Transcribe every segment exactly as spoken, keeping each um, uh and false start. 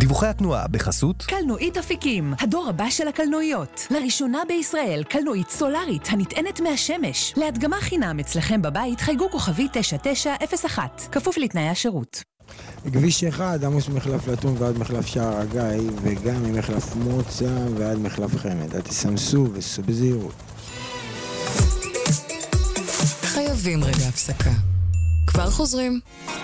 דיווחי התנועה בחסות קלנועית אפיקים, הדור הבא של הקלנועיות. לראשונה בישראל, קלנועית סולארית הנטענת מהשמש. להדגמה חינם אצלכם בבית, חייגו כוכבי תשע תשע אפס אחת, כפוף לתנאי השירות. כביש אחד, עמוס מחלף לטון ועד מחלף שער הגיא, וגם ממחלף מוצא ועד מחלף חמד. תסמסו וסעו בזהירות. חייבים רגע הפסקה. כבר חוזרים.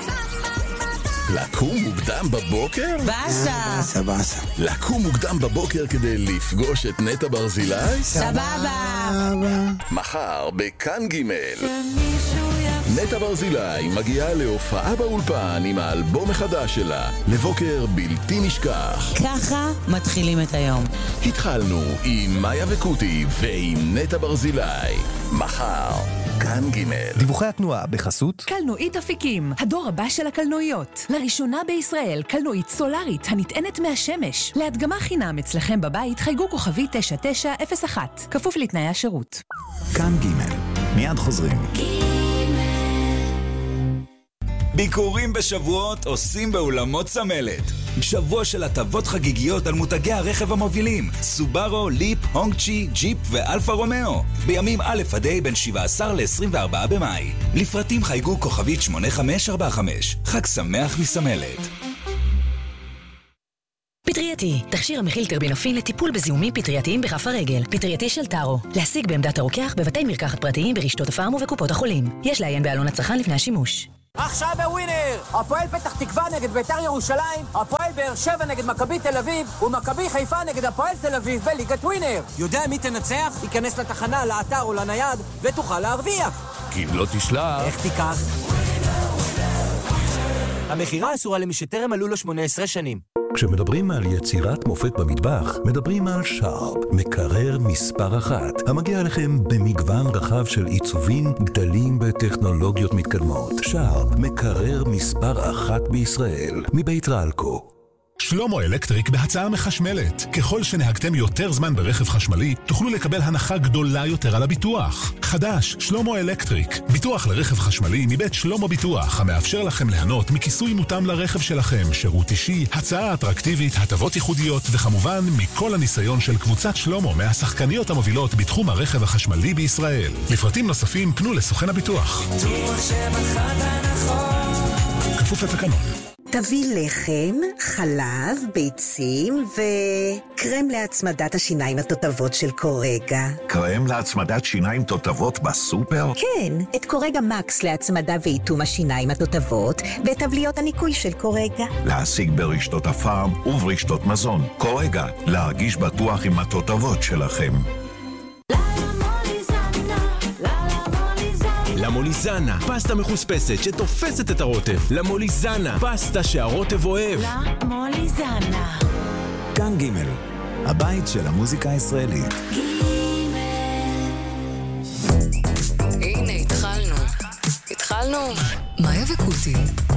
לקום מוקדם בבוקר? בסה. בסה, בסה. לקום מוקדם בבוקר כדי לפגוש את נטע ברזילי? סבבה. מחר בכאן גימל. נטע ברזילי מגיעה להופעה באולפן עם האלבום החדש שלה, לבוקר בלתי נשכח. ככה מתחילים את היום. התחלנו עם מאיה וקוטי ועם נטע ברזילי. מחר, כאן גימל. דיווחי התנועה בחסות קלנועית אפיקים, הדור הבא של הקלנועיות. לראשונה בישראל, קלנועית סולארית הנטענת מהשמש. להדגמה חינם אצלכם בבית, חייגו כוכבי תשע תשע אפס אחת, כפוף לתנאי השירות. כאן גימל, מיד חוזרים. ביקורים בשבועות עושים באולמות סמלת. שבוע של הטבות חגיגיות על מותגי הרכב המובילים, סובארו, ליפ, הונגצ'י, ג'יפ ואלפה רומאו. בימים א' עד ה' בין שבעה עשר ל-עשרים וארבעה במאי. לפרטים חייגו כוכבית שמונה חמש ארבע חמש. חג שמח מסמלת. פטרייתי, תכשיר המכיל טרבינופין לטיפול בזיהומים פטרייתיים בכף הרגל. פטרייתי של טארו. להשיג בעמדת הרוקח בבתי מרקחת פרטיים ברשתות הפארם ובקופות החולים. יש לעיין בעלון הצרכן לפני השימוש. עכשיו בווינר, הפועל פתח תקווה נגד ביתר ירושלים, הפועל באר שבע נגד מכבי תל אביב, ומכבי חיפה נגד הפועל תל אביב בליגת ווינר. יודע מי תנצח? ייכנס לתחנה, לאתר או לנייד, ותוכל להרוויח. כי אם לא תשלח... איך תיקח? המחירה אסורה למי שטרם מלאו לו שמונה עשרה שנים. כשמדברים על יצירת מופת במטבח, מדברים על שרפ, מקרר מספר אחת, המגיע לכם במגוון רחב של עיצובים, גדלים בטכנולוגיות מתקדמות. שרפ, מקרר מספר אחת בישראל, מבית רלקו. שלמה אלקטריק בהצעה מחשמלת. ככל שנהגתם יותר זמן ברכב חשמלי, תוכלו לקבל הנחה גדולה יותר על הביטוח. חדש, שלמה אלקטריק. ביטוח לרכב חשמלי מבית שלמה ביטוח, המאפשר לכם ליהנות מכיסוי מותאם לרכב שלכם, שירות אישי, הצעה אטרקטיבית, הטבות ייחודיות, וכמובן מכל הניסיון של קבוצת שלמה מהשחקניות המובילות בתחום הרכב החשמלי בישראל. לפרטים נוספים פנו לסוכן הביטוח. ביטוח שבחרת הנכון. כפוף לתקנון. תביא לחם, חלב, ביצים וקרם להצמדת השיניים התותבות של קורגה. קרם להצמדת שיניים תותבות בסופר? כן, את קורגה מקס להצמדה ואיתום השיניים התותבות ואת תבליות הניקוי של קורגה. להשיג ברשתות הפארם וברשתות מזון. קורגה, להרגיש בטוח עם התותבות שלכם. למוליזנה, פסטה מחוספסת שתופסת את הרוטב. למוליזנה, פסטה שהרוטב אוהב. למוליזנה. כאן גימל, הבית של המוזיקה הישראלית. הנה, התחלנו. התחלנו. מאיה וקוטי.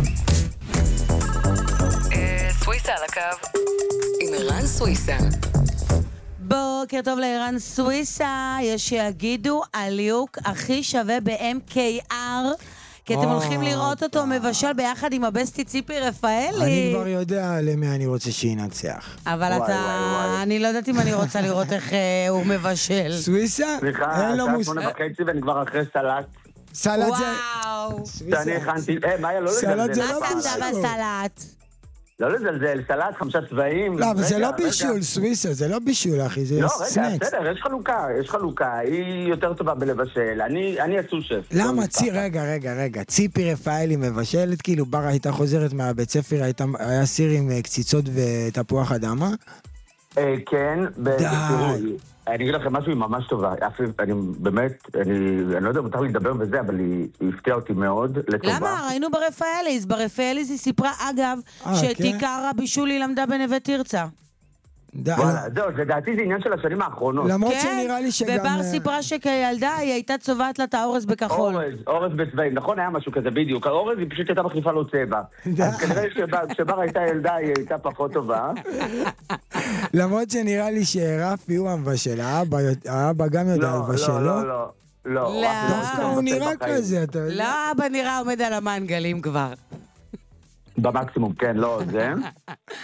סוויסה על הקו. עם ערן סוויסה. בוקר טוב לערן סוויסה. יש שיגידו הליהוק הכי שווה ב-אם קיי אר, כי אתם הולכים לראות אותו מבשל ביחד עם הבסטי ציפי רפאלי. אני כבר יודע למי אני רוצה שינצח. אבל אתה... אני לא יודעת אם אני רוצה לראות איך הוא מבשל. סוויסה? סליחה, שעה שמונה וחצי ואני כבר אחרי סלט. סלט זה... וואו. שאני הכנתי... אה, מאיה, לא לזלזל. סלט זה לא מה אתה בסלט? לא לזלזל, סלט, חמשה צבעים. לא, אבל זה לא בישול, סוויסה, זה לא בישול, אחי, זה סנקס. לא, רגע, בסדר, יש חלוקה, יש חלוקה, היא יותר טובה בלבשל, אני אצאו שף. למה? רגע, רגע, רגע, ציפי רפאלי מבשלת, כאילו בר הייתה חוזרת מהבית ספר, היה סיר עם קציצות ותפוח אדמה? כן, די. אני אגיד לכם משהו, היא ממש טובה. אני באמת, אני לא יודע, מותר לי לדבר בזה, אבל היא הפתיעה אותי מאוד לטובה. למה? ראינו ברפאליס. ברפאליס היא סיפרה, אגב, שאת עיקר הבישול היא למדה בנווה תרצה. וואלה, זהו, לדעתי זה עניין של השנים האחרונות. למרות שנראה לי שגם... ובר סיפרה שכילדה היא הייתה צובעת לה את האורז בכחול. אורז, אורז בצבעים, נכון, היה משהו כזה בדיוק. האורז היא פשוט הייתה מחליפה לו צבע. אז כנראה שבר הייתה ילדה, היא הייתה פחות טובה. למרות שנראה לי שרפי הוא המבשל, האבא גם יודע לבשל, לא? לא, לא, לא. דווקא הוא נראה כזה, אתה יודע. לא, אבא נראה עומד על המנגלים כבר. במקסימום, כן, לא, זה...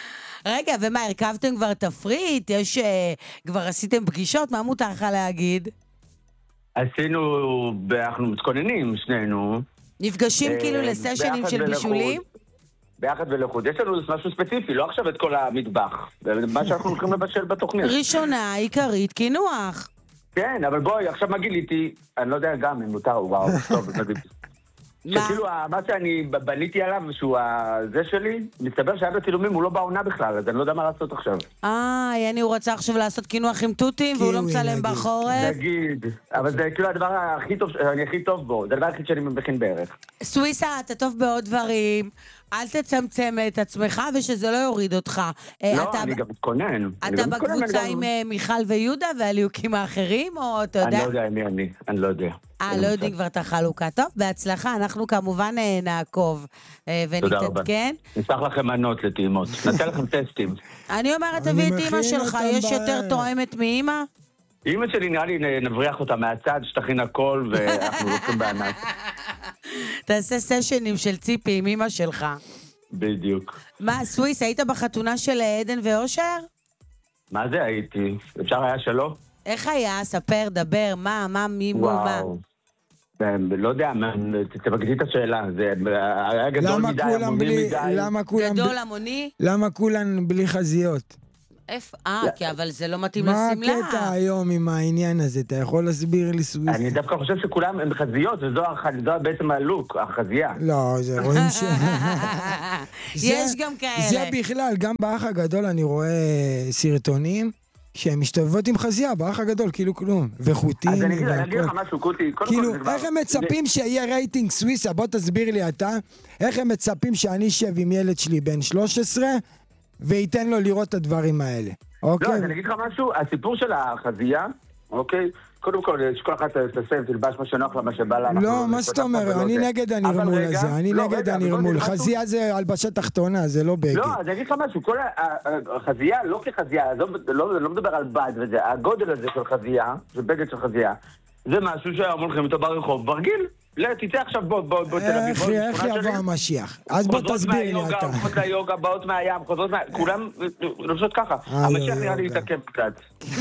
רגע, ומה, הרכבתם כבר תפריט? יש, כבר עשיתם פגישות? מה מותר לך להגיד? עשינו, אנחנו מתכוננים, שנינו. נפגשים כאילו לסשנים של בישולים? ביחד ולחוד. יש לנו משהו ספציפי, לא עכשיו את כל המטבח. מה שאנחנו הולכים לבשל בתוכנית. ראשונה, עיקרית, קינוח. כן, אבל בואי, עכשיו מה גיליתי? אני לא יודע גם אם מותר, וואו, טוב, מדהים. שכאילו, מה שאני בניתי עליו, שהוא זה שלי, מסתבר שהיה בצילומים, הוא לא בעונה בכלל, אז אני לא יודע מה לעשות עכשיו. אה, יני, הוא רצה עכשיו לעשות קינוח עם טוטים, והוא לא מצלם בחורף? נגיד, אבל זה כאילו הדבר הכי טוב, אני הכי טוב בו, זה הדבר הכי שאני מבחין בערך. סוויסה, אתה טוב בעוד דברים, אל תצמצם את עצמך ושזה לא יוריד אותך. לא, אני גם מתכונן. אתה בקבוצה עם מיכל ויהודה והליוקים האחרים, או אתה יודע? אני לא יודע מי אני, אני לא יודע. אה, לא יודעים כבר את החלוקה. טוב, בהצלחה, אנחנו כמובן נעקוב ונתעדכן. נשלח לכם מנות לטעימות, נתן לכם טסטים. אני אומרת, תביא את אמא שלך, יש יותר תואמת מאמא? אמא שלי נראה לי נבריח אותה מהצד, שתכין הכל ואנחנו לוקחים בענק. תעשה סשנים של ציפי עם אמא שלך. בדיוק. מה, סוויס, היית בחתונה של עדן ואושר? מה זה הייתי? אפשר היה שלא? איך היה? ספר, דבר, מה, מה, מי, מו, מה? לא יודע, תבגדי את השאלה, זה היה גדול מדי, המוני מדי. גדול המוני? למה כולן בלי חזיות? איפה? אה, כי אבל זה לא מתאים לסמלה. מה הקטע היום עם העניין הזה? אתה יכול להסביר לי סוויס? אני דווקא חושב שכולם הם חזיות, וזו בעצם הלוק, החזייה. לא, זה רואים ש... יש גם כאלה. זה בכלל, גם באח הגדול אני רואה סרטונים, שהן משתובבות עם חזייה, באח הגדול, כאילו כלום. וחוטים. אז אני אגיד לך משהו, קוטי. כאילו, איך הם מצפים שיהיה רייטינג סוויסה? בוא תסביר לי אתה. איך הם מצפים שאני אשב עם ילד שלי בן שלוש עשרה, וייתן לו לראות את הדברים האלה. אוקיי? לא, אז אני אגיד לך משהו, הסיפור של החזייה, אוקיי? קודם כל, שכל אחת תסיים, תלבש מה שנוח לה, מה שבא לה. לא, מה זאת אומרת? אני נגד הנרמול הזה, אני נגד הנרמול. חזייה זה הלבשה תחתונה, זה לא בגד. לא, אז אני אגיד לך משהו, כל החזייה, לא כחזייה, לא מדבר על בד וזה, הגודל הזה של חזייה, של בגד של חזייה, זה משהו שהיום הולכים איתו ברחוב, ברגיל. לא, תצא עכשיו בוא, בוא, בוא, תל אביב. איך יבוא המשיח? אז בוא תסביר לי אתה. חוזרות מהיוגה, באות מהים, חוזרות מה... כולם לובשות ככה. המשיח נראה לי להתעכב קצת.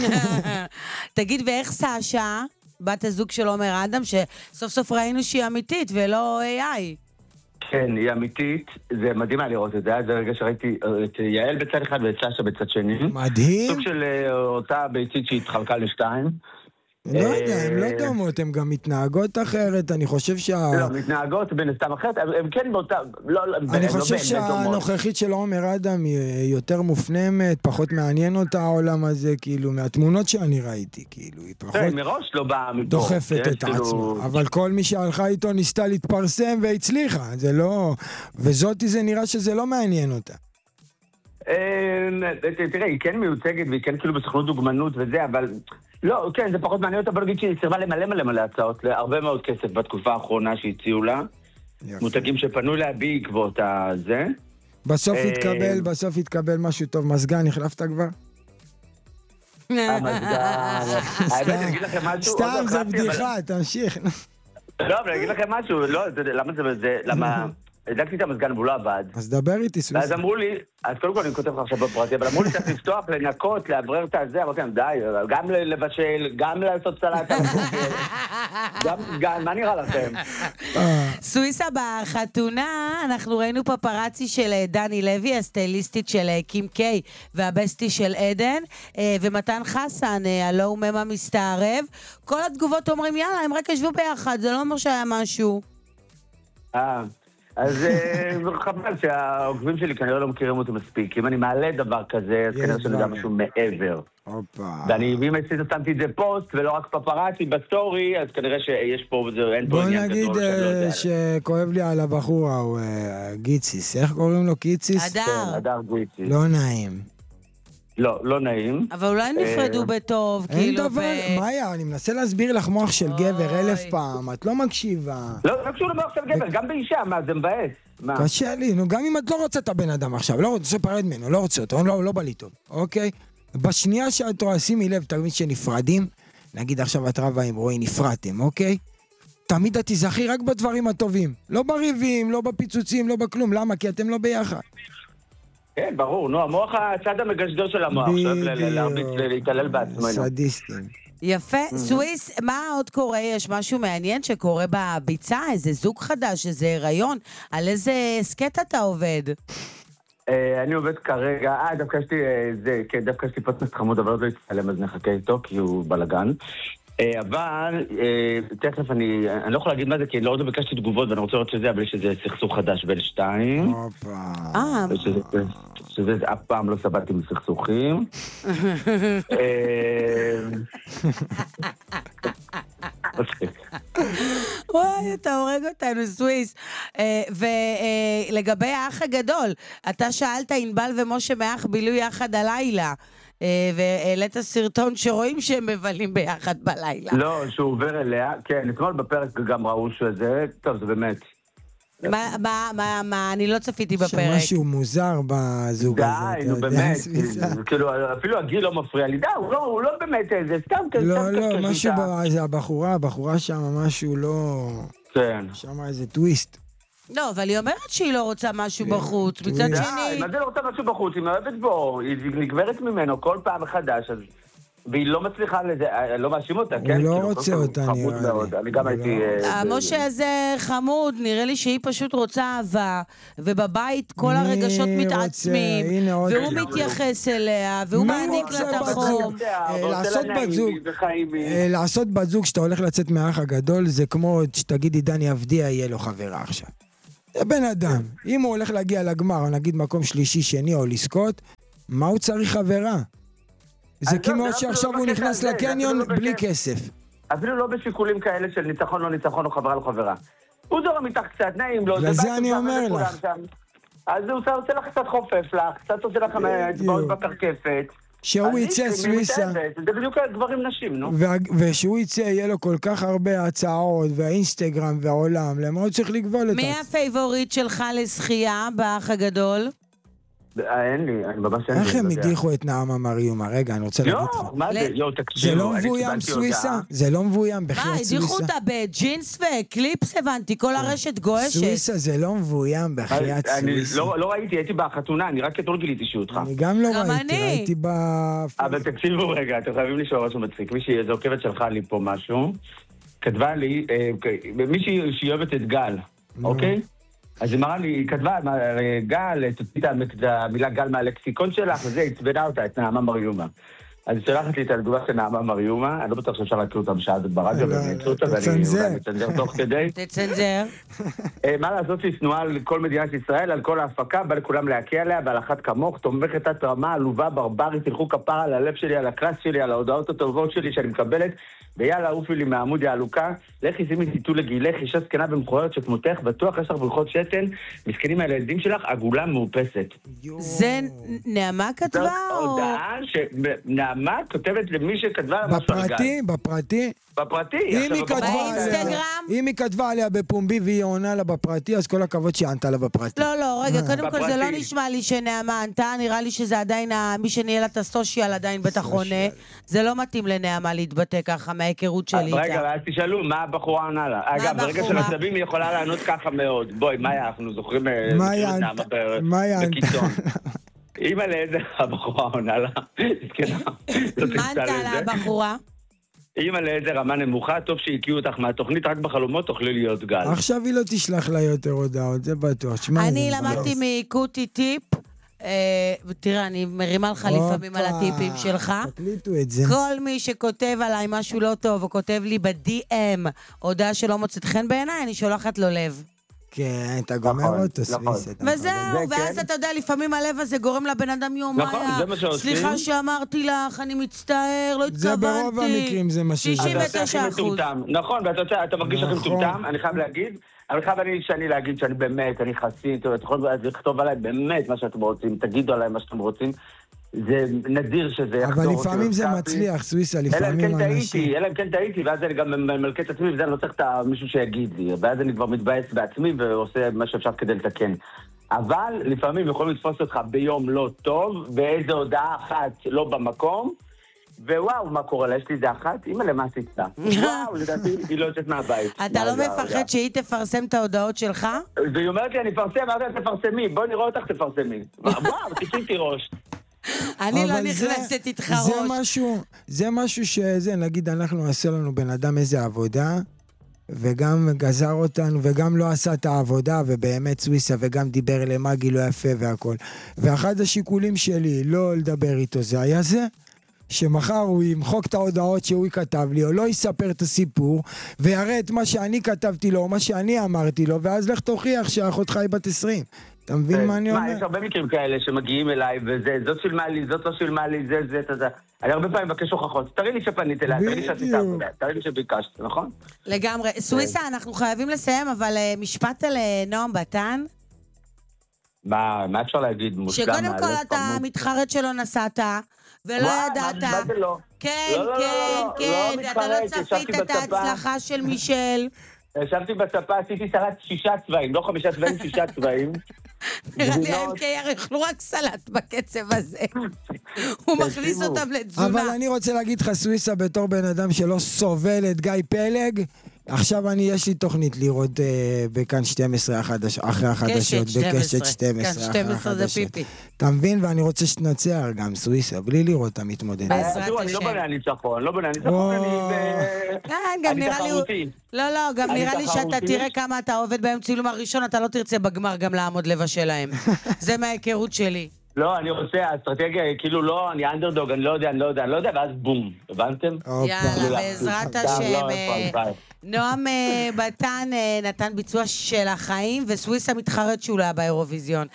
תגיד, ואיך סשה, בת הזוג של עומר אדם, שסוף סוף ראינו שהיא אמיתית ולא איי איי? כן, היא אמיתית. זה מדהים היה לראות את זה. זה הרגע שראיתי את יעל בצד אחד ואת סשה בצד שני. מדהים. סוג של אותה ביצית שהתחלקה לשתיים. לא יודע, הן לא דומות, הן גם מתנהגות אחרת, אני חושב שה... לא, מתנהגות בין סתם אחרת, הן כן באותה... אני חושב שהנוכחית של עומר אדם היא יותר מופנמת, פחות מעניין אותה העולם הזה, כאילו, מהתמונות שאני ראיתי, כאילו, היא פחות... מראש לא באה מפה. דוחפת את עצמה, אבל כל מי שהלכה איתו ניסתה להתפרסם והצליחה, זה לא... וזאתי זה נראה שזה לא מעניין אותה. תראה, היא כן מיוצגת והיא כן כאילו בסוכנות דוגמנות וזה, אבל... לא, כן, זה פחות מעניין אותה, בוא נגיד שהיא סירבה למלא מלא מלא הצעות, להרבה מאוד כסף בתקופה האחרונה שהציעו לה. מותגים שפנו לה בעקבות הזה. בסוף התקבל, בסוף התקבל משהו טוב. מזגן, החלפת כבר? המזגן... האמת, אני אגיד לכם משהו... סתם, זה בדיחה, תמשיך. לא, אבל אני אגיד לכם משהו, לא, למה זה... למה... הדלקתי את המזגן והוא לא עבד. אז דבר איתי, סוויסה. ואז אמרו לי, אז קודם כל אני כותב לך עכשיו בפרטי, אבל אמרו לי צריך לפתוח, לנקות, לעברר את הזה, אמרתי להם, די, גם לבשל, גם לעשות סלט, גם, מה נראה לכם? סוויסה, בחתונה אנחנו ראינו פפרצי של דני לוי, הסטייליסטית של קים קיי, והבסטי של עדן, ומתן חסן, הלא הוא ממה מסתערב. כל התגובות אומרים, יאללה, הם רק ישבו ביחד, זה לא אומר שהיה משהו. אה... אז חבל שהעוקבים שלי כנראה לא מכירים אותי מספיק. אם אני מעלה דבר כזה, אז כנראה שאני יודע משהו מעבר. ואני, אם שמתי את זה פוסט, ולא רק פפרצי בסטורי, אז כנראה שיש פה, אין פה עניין גדול. בוא נגיד שכואב לי על הבחור, הוא גיציס. איך קוראים לו קיציס? אדר. אדר גיציס. לא נעים. לא, לא נעים. אבל אולי נפרדו בטוב, כאילו... אין דבר, מאיה, אני מנסה להסביר לך מוח של גבר אלף פעם, את לא מקשיבה. לא, לא קשור למוח של גבר, גם באישה, מה, זה מבאס. קשה לי, נו, גם אם את לא רוצה את הבן אדם עכשיו, לא רוצה פרד ממנו, לא רוצה אותו, לא בא לי טוב, אוקיי? בשנייה שאת רואה, שימי לב, תמיד שנפרדים, נגיד עכשיו את רבה עם רואי נפרדתם, אוקיי? תמיד את תזכי רק בדברים הטובים, לא בריבים, לא בפיצוצים, לא בכלום, למה? כי אתם לא ביחד. כן, ברור, נו, המוח הצד המגשדר של המוח, שאוהב להרביץ להתעלל בעצמנו. סדיסטים. יפה. סוויס, מה עוד קורה? יש משהו מעניין שקורה בביצה? איזה זוג חדש, איזה הריון? על איזה סקט אתה עובד? אני עובד כרגע, אה, דווקא יש לי, זה, כן, דווקא יש לי פודקאסט חמוד, אבל עוד לא יצטלם, אז נחכה איתו, כי הוא בלגן. אבל, תכף אני, אני לא יכול להגיד מה זה, כי לא ביקשתי תגובות, ואני רוצה לראות שזה, אבל יש איזה סכסוך חדש בין שתיים. אה. שזה אף פעם לא סבלתי מסכסוכים. וואי, אתה הורג אותנו, סוויס. ולגבי האח הגדול, אתה שאלת ענבל ומשה מאח בילו יחד הלילה, והעלית סרטון שרואים שהם מבלים ביחד בלילה. לא, שהוא עובר אליה, כן, אתמול בפרק גם ראו שזה, טוב, זה באמת. מה, מה, מה, מה, אני לא צפיתי בפרק. שמשהו מוזר בזוג הזה. די, נו באמת, כאילו, אפילו הגיל לא מפריע לי, די, הוא לא באמת, זה סתם כזה. לא, לא, משהו, זה הבחורה, הבחורה שם, משהו לא... כן. שם איזה טוויסט. לא, אבל היא אומרת שהיא לא רוצה משהו בחוץ, מצד שני... מה זה לא רוצה משהו בחוץ? היא מאוהבת בו, היא נגברת ממנו כל פעם מחדש, אז... והיא לא מצליחה לזה, לא מאשים אותה, כן? הוא לא רוצה אותה, נראה לי. אני גם הייתי... המשה הזה חמוד, נראה לי שהיא פשוט רוצה אהבה, ובבית כל הרגשות מתעצמים, והוא מתייחס אליה, והוא מעניק לה את החום. לעשות בת זוג שאתה הולך לצאת מהאח הגדול, זה כמו שתגידי דני אבדיה יהיה לו חברה עכשיו. זה בן אדם. אם הוא הולך להגיע לגמר, או נגיד מקום שלישי, שני, או לזכות, מה הוא צריך חברה? זה כמו שעכשיו הוא נכנס לקניון בלי כסף. אפילו לא בשיקולים כאלה של ניצחון לא ניצחון או חברה לא חברה. הוא זורם איתך קצת, נעים לו. לזה אני אומר לך. אז הוא עושה לך קצת חופף לך, קצת עושה לך אצבעות בקרקפת. שהוא יצא סוויסה. זה בדיוק גברים נשים, נו. ושהוא יצא, יהיה לו כל כך הרבה הצעות, והאינסטגרם והעולם, למה הוא צריך לגבול את זה? מי הפייבוריט שלך לזכייה באח הגדול? אין לי, אני ממש אין לי. איך הם הדיחו את נעמה מריומה? רגע, אני רוצה להגיד לך. לא, מה זה? יו, תקשיבו. זה לא מבוים סוויסה? זה לא מבוים בחייאת סוויסה? מה, הדיחו אותה בג'ינס וקליפס, הבנתי, כל הרשת גועשת. סוויסה זה לא מבוים בחייאת סוויסה. לא ראיתי, הייתי בחתונה, אני רק אתמול גיליתי שאותך. אני גם לא ראיתי, ראיתי ב... אבל תקשיבו רגע, אתם חייבים לשאול משהו מצחיק. מישהי, איזו עוקבת שלחה לי פה משהו, כתבה לי, מישהי שהיא אוהבת את גל, אוקיי? אז היא מראה לי, היא כתבה, גל, תוציא את המילה גל מהלקסיקון שלך, וזה הצבנה אותה, את נעמה מריומה. אז היא שלחת לי את התגובה של נעמה מריומה, אני לא בטוח שאפשר להקריא אותה בשעה הזאת ברדיו, ואני אצא אותה, ואני אצנזר תוך כדי. תצנזר. מה לעשות שהיא שנואה על כל מדינת ישראל, על כל ההפקה, בא לכולם להקיע עליה, ועל אחת כמוך, תומכת את רמה, עלובה, ברברית, תלכו כפר על הלב שלי, על הקלאס שלי, על ההודעות הטובות שלי שאני מקבלת, ויאללה, עופי לי מהעמוד יעלוקה, לכי שימי טיטו לגילך, אישה זקנה במכוערת שכמותך, בטוח יש לך בריחות שתן, מסכנים על הילדים שלך, עגולה מאופסת. זה נעמה כתבה או? זאת הודעה שנעמה כותבת למי שכתבה... בפרטי, בפרטי. בפרטי. אם היא כתבה עליה בפומבי והיא עונה לה בפרטי, אז כל הכבוד שהיא ענתה לה בפרטי. לא, לא, רגע, קודם כל זה לא נשמע לי שנעמה ענתה, נראה לי שזה עדיין, מי שניהל את הסושיאל עדיין בטח עונה. זה לא מתאים לנעמה להתבטא ככה מההיכרות שלי איתה. רגע, אז תשאלו, מה הבחורה עונה לה? אגב, ברגע של עצבים היא יכולה לענות ככה מאוד. בואי, מאיה, אנחנו זוכרים בקיצון. אימא לאיזה הבחורה עונה לה. מה ענתה לה הבחורה? אימא לאיזה רמה נמוכה, טוב שהקיעו אותך מהתוכנית, רק בחלומות תוכלי להיות גל. עכשיו היא לא תשלח לה יותר הודעות, זה בטוח. אני למדתי מיקוטי טיפ, תראה, אני מרימה לך לפעמים על הטיפים שלך. תקליטו את זה. כל מי שכותב עליי משהו לא טוב, או כותב לי ב-די אם הודעה שלא מוצאת חן בעיניי, אני שולחת לו לב. כן, אתה גומר אותו, סוויסה. וזהו, ואז אתה יודע, לפעמים הלב הזה גורם לבן אדם יום, מאיה, סליחה שאמרתי לך, אני מצטער, לא התכוונתי. זה ברוב המקרים, זה מה שזה. שישים ותשע אחוז. נכון, ואתה מרגיש לכם מטומטם, אני חייב להגיד, אני חייב שאני להגיד שאני באמת, אני חסין, אתם יכולים לכתוב עליי באמת מה שאתם רוצים, תגידו עליי מה שאתם רוצים. זה נדיר שזה יחזור. אבל לפעמים זה מצליח, סוויסה, לפעמים האנשים. אלא אם כן טעיתי, ואז אני גם מלכה את עצמי, וזה אני לא צריך את מישהו שיגיד לי, ואז אני כבר מתבאס בעצמי ועושה מה שאפשר כדי לתקן. אבל לפעמים יכולים לתפוס אותך ביום לא טוב, באיזו הודעה אחת לא במקום, ווואו, מה קורה לה? יש לי איזה אחת? אמא, למה עשית לה? וואו, לדעתי, היא לא יוצאת מהבית. אתה לא מפחד שהיא תפרסם את ההודעות שלך? והיא אומרת לי, אני אפרסם, מה אתה תפרסמי? בואי נראה אותך תפרסמי. וואו, תקשיתי ראש. אני לא נכנסת איתך ראש. זה משהו, זה משהו שזה, נגיד, אנחנו עשה לנו בן אדם איזה עבודה, וגם גזר אותנו, וגם לא עשה את העבודה, ובאמת סוויסה, וגם דיבר למאגי לא יפה והכל. ואחד השיקולים שלי לא לדבר איתו זה היה זה, שמחר הוא ימחוק את ההודעות שהוא כתב לי, או לא יספר את הסיפור, ויראה את מה שאני כתבתי לו, או מה שאני אמרתי לו, ואז לך תוכיח שאחותך היא בת עשרים. אתה מבין מה אני אומר? מה, יש הרבה מקרים כאלה שמגיעים אליי, וזה, זאת שילמה לי, זאת לא שילמה לי, זה, זה, זה, זה. אני הרבה פעמים מבקש הוכחות. תראי לי שפנית אליי, תראי לי שעשית עבודה, תראי לי שביקשת, נכון? לגמרי. סוויסה, אנחנו חייבים לסיים, אבל משפט על נועם בתן. מה, מה אפשר להגיד? שקודם כל אתה מתחרט שלא נסעת, ולא ידעת. מה זה לא? כן, כן, כן, אתה לא צפית את ההצלחה של מישל. ישבתי בספה, עשיתי סלט שישה צבעים, לא חמישה צבעים, שישה צבעים. נראה לי הם קייר יאכלו רק סלט בקצב הזה. הוא מכניס אותם לתזונה. אבל אני רוצה להגיד לך, סוויסה, בתור בן אדם שלא סובל את גיא פלג, עכשיו אני, יש לי תוכנית לראות אה, בכאן שתים עשרה החדש, אחרי החדשות, בקשת שתים עשרה אחרי החדשות. אתה מבין? ואני רוצה שתנצח גם, סוויסה, בלי לראות את המתמודד. אני לא בנה ניצחון, לא בנה ניצחון, אני תחרותי. לא, לא, גם נראה לי שאתה תראה כמה אתה עובד בהם צילום הראשון, אתה לא תרצה בגמר גם לעמוד לבשל להם. זה מההיכרות שלי. לא, אני רוצה, האסטרטגיה, כאילו לא, אני אנדרדוג, אני לא יודע, אני לא יודע, אני לא יודע, ואז בום, הבנתם? יאללה, בעזרת השם. נועם בתן נתן ביצוע של החיים, וסוויסה מתחרט שהוא לא היה באירוויזיון.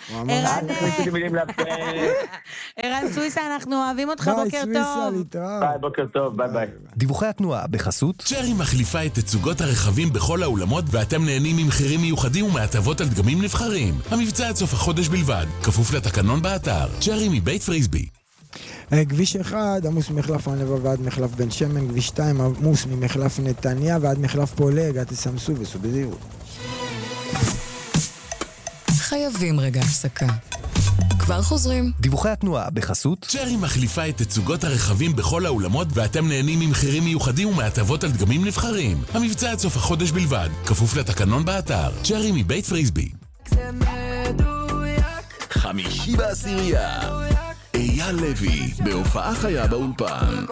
ערן סוויסה, אנחנו אוהבים אותך, בוקר טוב. ביי, בוקר טוב, ביי ביי. דיווחי התנועה בחסות צ'רי מחליפה את תצוגות הרכבים בכל האולמות, ואתם נהנים ממחירים מיוחדים ומהטבות על דגמים נבחרים. המבצע עד סוף החודש בלבד, כפוף לתקנון באתר. צ'רי מבית פריסבי. כביש אחד, עמוס ממחלף ענבה ועד מחלף בן שמן, כביש שתיים, עמוס ממחלף נתניה ועד מחלף פולג, תסמסו וסעו בזהירות. חייבים רגע הפסקה. כבר חוזרים. דיווחי התנועה בחסות צ'רי מחליפה את תצוגות הרכבים בכל האולמות, ואתם נהנים ממחירים מיוחדים ומהטבות על דגמים נבחרים. המבצע עד סוף החודש בלבד, כפוף לתקנון באתר. צ'רי מבית פריסבי. חמישי בעשירייה, אייל לוי בהופעה חיה באולפן.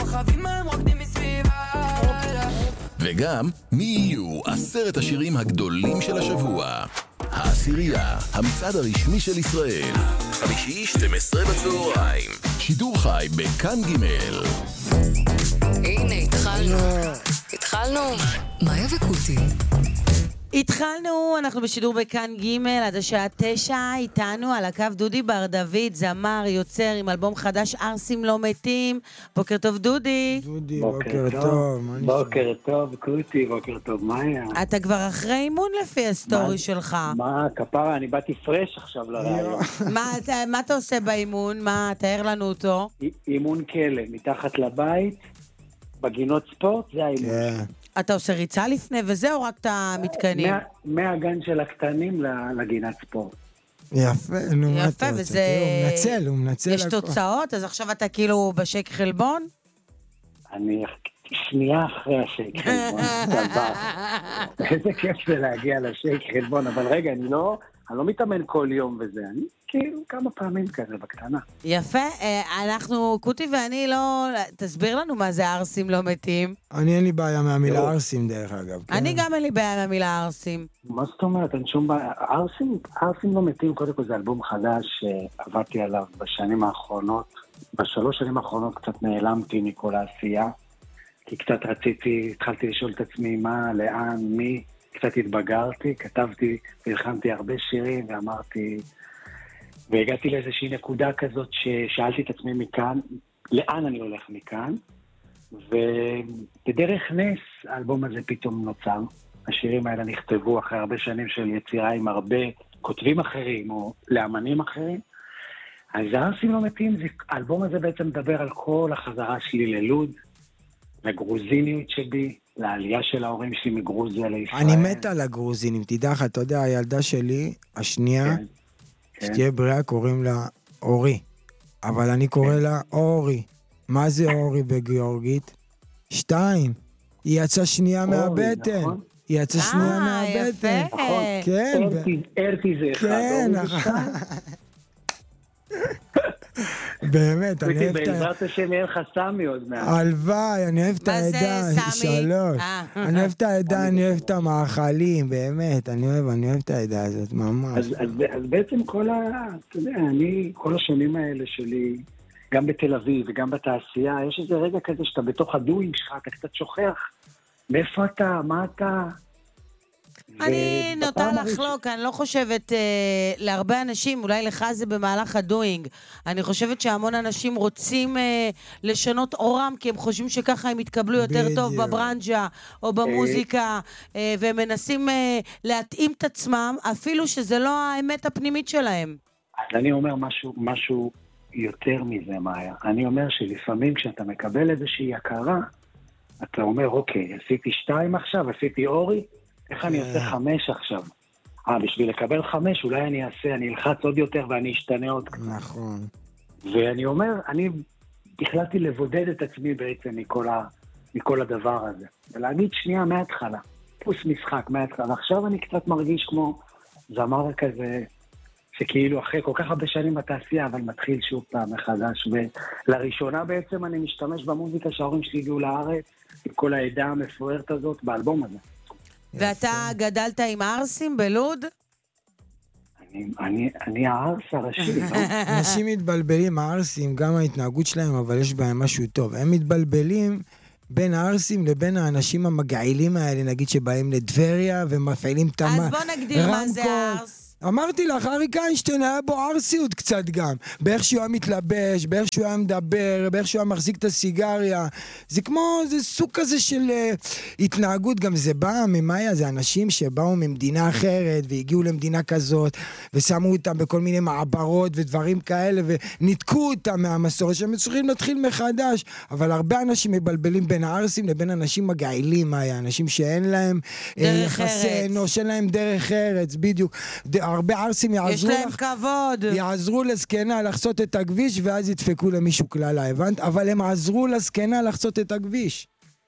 וגם מי יהיו עשרת השירים הגדולים של השבוע. העשירייה, המצעד הרשמי של ישראל. חמישי שתים עשרה בצהריים, שידור חי בכאן גימל. הנה התחלנו התחלנו מאיה וקוטי. התחלנו, אנחנו בשידור בכאן ג' עד השעה תשע, איתנו על הקו דודי בר דוד, זמר, יוצר עם אלבום חדש, ארסים לא מתים. בוקר טוב דודי. דודי, בוקר טוב. בוקר טוב קוטי, בוקר טוב מאיה. אתה כבר אחרי אימון לפי הסטורי שלך. מה, כפרה, אני באתי פרש עכשיו לרעיון. מה אתה עושה באימון? מה, תאר לנו אותו? אימון כלא, מתחת לבית, בגינות ספורט, זה האימון. אתה עושה ריצה לפני וזהו, רק את המתקנים? מהגן של הקטנים לגינת ספורט. יפה, נו מה אתה רוצה? וזה... הוא מנצל, הוא מנצל. יש תוצאות? אז עכשיו אתה כאילו בשייק חלבון? אני שנייה אחרי השייק חלבון. איזה כיף זה להגיע לשייק חלבון, אבל רגע, אני לא... אני לא מתאמן כל יום וזה, אני כאילו כמה פעמים כזה בקטנה. יפה, אנחנו, קוטי ואני לא... תסביר לנו מה זה ארסים לא מתים. אני אין לי בעיה מהמילה ארסים דרך אגב. אני גם אין לי בעיה מהמילה ארסים. מה זאת אומרת? אין שום בעיה. ארסים, ארסים לא מתים, קודם כל זה אלבום חדש שעבדתי עליו בשנים האחרונות. בשלוש שנים האחרונות קצת נעלמתי מכל העשייה, כי קצת רציתי, התחלתי לשאול את עצמי מה, לאן, מי... קצת התבגרתי, כתבתי, והלחמתי הרבה שירים, ואמרתי, והגעתי לאיזושהי נקודה כזאת ששאלתי את עצמי מכאן, לאן אני הולך מכאן, ובדרך נס האלבום הזה פתאום נוצר. השירים האלה נכתבו אחרי הרבה שנים של יצירה עם הרבה כותבים אחרים, או לאמנים אחרים. אז ארסים לא מתים, האלבום הזה בעצם מדבר על כל החזרה שלי ללוד, לגרוזיניות שבי, לעלייה של ההורים שלי מגרוזיה לישראל. אני מת על הגרוזינים, תדע לך, אתה יודע, הילדה שלי, השנייה, שתהיה בריאה, קוראים לה אורי. אבל אני קורא לה אורי. מה זה אורי בגיאורגית? שתיים. היא יצאה שנייה מהבטן. היא יצאה שנייה מהבטן. נכון. כן. ארתי זה אחד. כן, נכון. באמת, אני אוהב את ה... בעזרת השם אין לך סמי עוד מעט. הלוואי, אני אוהב את העדה. מה זה סמי? שלוש. אני אוהב את העדה, אני אוהב את המאכלים, באמת, אני אוהב, אני אוהב את העדה הזאת, ממש. אז בעצם כל ה... אתה יודע, אני, כל השנים האלה שלי, גם בתל אביב וגם בתעשייה, יש איזה רגע כזה שאתה בתוך הדוינג שלך, אתה קצת שוכח. מאיפה אתה? מה אתה? אני נוטה לחלוק, אני לא חושבת, אה, להרבה אנשים, אולי לך זה במהלך הדוינג, אני חושבת שהמון אנשים רוצים אה, לשנות אורם, כי הם חושבים שככה הם יתקבלו יותר בדיוק. טוב בברנג'ה או במוזיקה, אה, והם מנסים אה, להתאים את עצמם, אפילו שזה לא האמת הפנימית שלהם. אז אני אומר משהו, משהו יותר מזה, מאיה. אני אומר שלפעמים כשאתה מקבל איזושהי הכרה, אתה אומר, אוקיי, עשיתי שתיים עכשיו, עשיתי אורי, איך אני עושה חמש עכשיו? אה, בשביל לקבל חמש, אולי אני אעשה, אני אלחץ עוד יותר ואני אשתנה עוד קצת. נכון. ואני אומר, אני החלטתי לבודד את עצמי בעצם מכל, ה, מכל הדבר הזה. ולהגיד שנייה מההתחלה, פוס משחק מההתחלה. עכשיו אני קצת מרגיש כמו זמר כזה, שכאילו אחרי כל כך הרבה שנים בתעשייה, אבל מתחיל שוב פעם מחדש. ולראשונה בעצם אני משתמש במוזיקה שההורים שלי הגיעו לארץ, עם כל העדה המפוארת הזאת באלבום הזה. ואתה גדלת עם ארסים בלוד? אני, אני, אני הארס הראשי. אנשים מתבלבלים, הארסים, גם ההתנהגות שלהם, אבל יש בהם משהו טוב. הם מתבלבלים בין הארסים לבין האנשים המגעילים האלה, נגיד שבאים לדבריה ומפעילים את הרמקול. אז בוא נגדיר מה זה הארס. אמרתי לך, אריק איינשטיין היה בו ארסיות קצת גם. באיך שהוא היה מתלבש, באיך שהוא היה מדבר, באיך שהוא היה מחזיק את הסיגריה. זה כמו, זה סוג כזה של uh, התנהגות, גם זה בא ממאיה, זה אנשים שבאו ממדינה אחרת, והגיעו למדינה כזאת, ושמו אותם בכל מיני מעברות ודברים כאלה, וניתקו אותם מהמסורת, שהם צריכים להתחיל מחדש. אבל הרבה אנשים מבלבלים בין הארסים לבין אנשים מגעילים, מאיה, אנשים שאין להם יחסי אנוש, שאין להם דרך ארץ, בדיוק. הרבה ערסים יעזרו לך, כבוד. יעזרו לזקנה לחצות את הכביש, ואז ידפקו למישהו כללה, הבנת? אבל הם עזרו לזקנה לחצות את הכביש.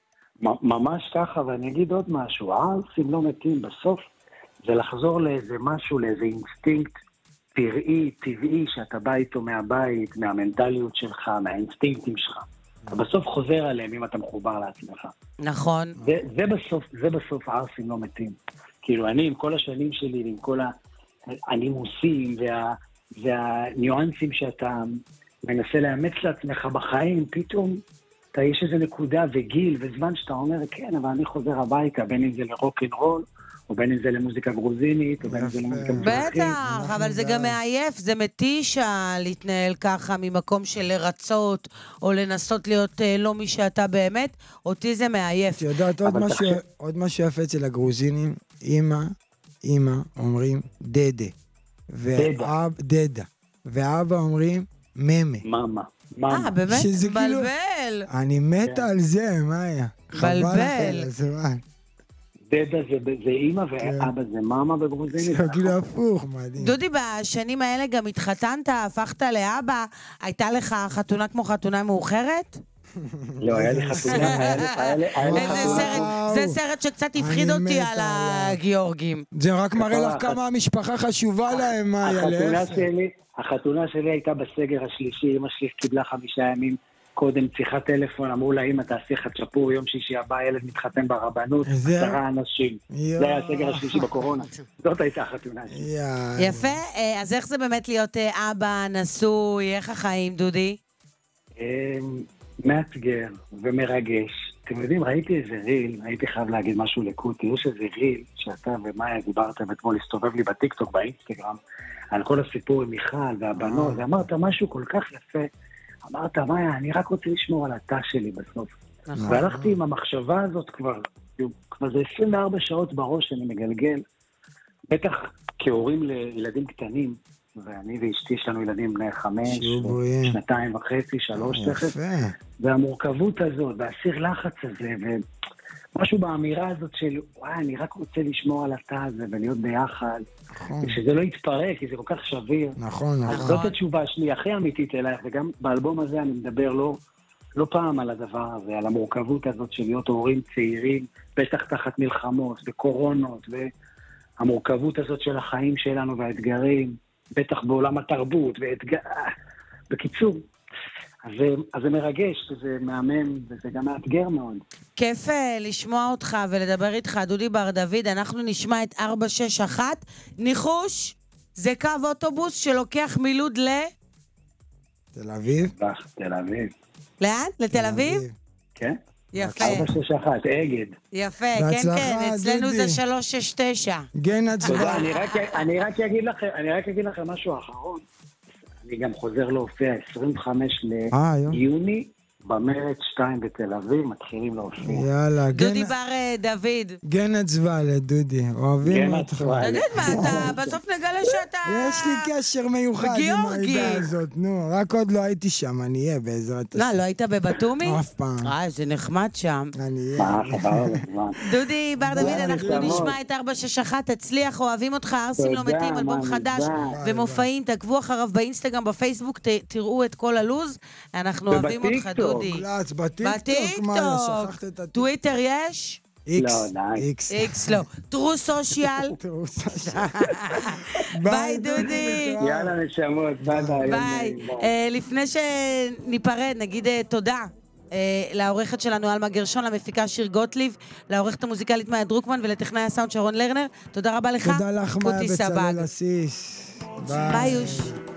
ממש ככה, ואני אגיד עוד משהו, הערסים לא מתים, בסוף זה לחזור לאיזה משהו, לאיזה אינסטינקט פראי, טבעי, שאתה בא איתו מהבית, מהמנטליות שלך, מהאינסטינקטים שלך. אתה בסוף חוזר עליהם אם אתה מחובר לעצמך. נכון. זה, זה בסוף, זה בסוף הערסים לא מתים. כאילו אני עם כל השנים שלי, עם כל הנימוסים וה, והניואנסים שאתה מנסה לאמץ לעצמך בחיים, פתאום אתה יש איזו נקודה וגיל וזמן שאתה אומר, כן, אבל אני חוזר הביתה, בין אם זה לרוק-אנד-רול, או בין אם זה למוזיקה גרוזינית, או בין אם זה למוזיקה מזרחית. בטח, אבל זה גם מעייף, זה מתיש להתנהל ככה ממקום של לרצות, או לנסות להיות לא מי שאתה באמת, אותי זה מעייף. את יודעת, עוד משהו יפה אצל הגרוזינים, אמא, אמא אומרים דדה, ואב, דדה, ואבא אומרים ממה. ממה. אה, באמת? בלבל. אני מתה על זה, מאיה. בלבל. דדה זה אימא ואבא זה מאמה בגרוזינית. זה כאילו הפוך, מדהים. דודי, בשנים האלה גם התחתנת, הפכת לאבא, הייתה לך חתונה כמו חתונה מאוחרת? לא, היה לי חתונה, היה לי חתונה. זה סרט שקצת הפחיד אותי על הגיאורגים. זה רק מראה לך כמה המשפחה חשובה להם, מאיה, להפך. החתונה שלי הייתה בסגר השלישי, אמא שלי קיבלה חמישה ימים קודם שיחת טלפון, אמרו לה, אמא תעשי חצ'פור, יום שישי הבא ילד מתחתן ברבנות, עשרה אנשים. זה היה הסגר השלישי בקורונה. זאת הייתה החתונה שלי. יפה, אז איך זה באמת להיות אבא, נשוי, איך החיים, דודי? מאתגר ומרגש. אתם יודעים, ראיתי איזה ריל, הייתי חייב להגיד משהו לקוטי, יש איזה ריל שאתה ומאיה דיברתם אתמול, הסתובב לי בטיקטוק, באינסטגרם, על כל הסיפור עם מיכל והבנות, ואמרת משהו כל כך יפה, אמרת, מאיה, אני רק רוצה לשמור על התא שלי בסוף. והלכתי עם המחשבה הזאת כבר, כבר זה עשרים וארבע שעות בראש שאני מגלגל, בטח כהורים לילדים קטנים, ואני ואשתי יש לנו ילדים בני חמש, שנתיים וחצי, שלוש תכף, והמורכבות הזאת, והסיר לחץ הזה, ומשהו באמירה הזאת של, וואי, אני רק רוצה לשמור על התא הזה, ולהיות ביחד, ושזה לא יתפרק, כי זה כל כך שביר. נכון, נכון. זאת התשובה שלי, הכי אמיתית אלייך, וגם באלבום הזה אני מדבר לא, לא פעם על הדבר הזה, על המורכבות הזאת של להיות הורים צעירים, בטח תחת מלחמות וקורונות, והמורכבות הזאת של החיים שלנו והאתגרים, בטח בעולם התרבות ואתגר... בקיצור, אז, אז זה מרגש, וזה מהמם, וזה גם מאתגר מאוד. כיף לשמוע אותך ולדבר איתך, דודי בר דוד. אנחנו נשמע את ארבע שש אחת. ניחוש, זה קו אוטובוס שלוקח מלוד ל... תל אביב? תל אביב. לאן? לתל אביב? כן. יפה. ארבע שש אחת, אגד. יפה, כן, כן, אצלנו זה שלוש שש תשע. גן הצבעה. אני רק אגיד לכם, אני רק אגיד לכם משהו אחרון. אני גם חוזר להופיע עשרים וחמישה ליוני, במרד שתיים בתל אביב, מתחילים להופיע. יאללה, דודי בר דוד. גן הצבעה לדודי, אוהבים אותך. תגיד מה, אתה בסוף נגלה שאתה... יש לי קשר מיוחד עם העידה הזאת, נו, רק עוד לא הייתי שם, אני אהיה בעזרת השם. לא, לא היית בבטומי? אף פעם. אה, זה נחמד שם. אני אהיה. דודי בר דוד, אנחנו נשמע את ארבע שש אחת, תצליח, אוהבים אותך, ארסים לא מתים, אלבום חדש ומופעים, תעקבו אחריו באינסטגרם, בפייסבוק, תראו את כל הלוז, אנחנו אוהבים אותך, דודי. בטיקטוק, מה, שכחת את הטיקטוק. טוויטר יש? איקס. איקס. איקס לא. טרו סושיאל. ביי דודי. יאללה נשמות, ביי ביי. לפני שניפרד, נגיד תודה. לעורכת שלנו אלמה גרשון, למפיקה שיר גוטליב, לעורכת המוזיקלית מאיה דרוקמן ולטכנאי הסאונד שרון לרנר. תודה רבה לך. תודה לך מאיה בצלאל עסיס. ביי יוש.